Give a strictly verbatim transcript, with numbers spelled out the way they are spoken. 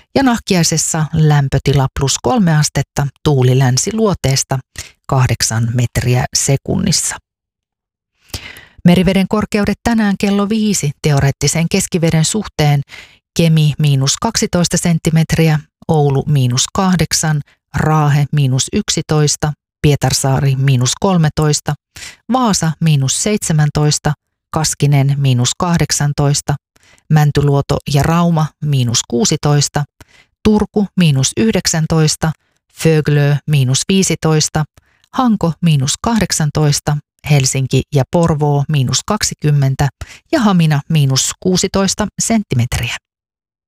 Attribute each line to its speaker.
Speaker 1: Ja Nahkiaisessa lämpötila plus kolme astetta, tuuli länsiluoteesta kahdeksan metriä sekunnissa. Meriveden korkeudet tänään kello viisi teoreettisen keskiveden suhteen: Kemi miinus kaksitoista senttimetriä, Oulu miinus kahdeksan, Raahe miinus yksitoista, Pietarsaari miinus kolmetoista, Vaasa miinus seitsemäntoista, Kaskinen miinus kahdeksantoista, Mäntyluoto ja Rauma miinus kuusitoista, Turku miinus yhdeksäntoista, Föglö miinus viisitoista, Hanko miinus kahdeksantoista, Helsinki ja Porvoo miinus kaksikymmentä ja Hamina miinus kuusitoista senttimetriä.